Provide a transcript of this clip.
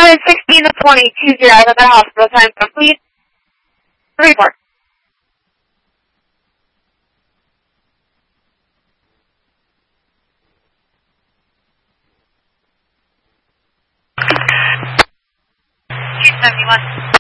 Unit 16 to 2020 at the hospital. Time complete. Report. Two 71.